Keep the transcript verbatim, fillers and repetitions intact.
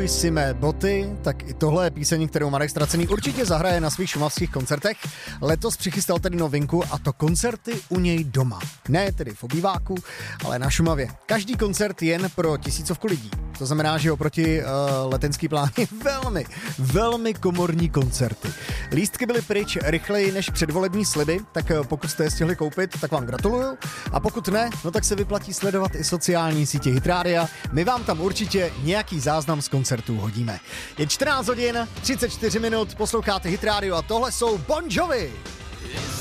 Si mé boty, tak i tohle je píseň, kterou Marek Stracený určitě zahraje na svých šumavských koncertech. Letos přichystal tedy novinku, a to koncerty u něj doma. Ne tedy v obýváku, ale na Šumavě. Každý koncert jen pro tisícovku lidí. To znamená, že oproti uh, letenský plány velmi, velmi komorní koncerty. Lístky byly pryč rychleji než předvolební sliby, tak uh, pokud jste je stihli koupit, tak vám gratuluju. A pokud ne, no tak se vyplatí sledovat i sociální sítě Hit Rádia. My vám tam určitě nějaký záznam z koncertů hodíme. Je čtrnáct hodin, třicet čtyři minut, posloucháte Hit Radio a tohle jsou Bon Jovi.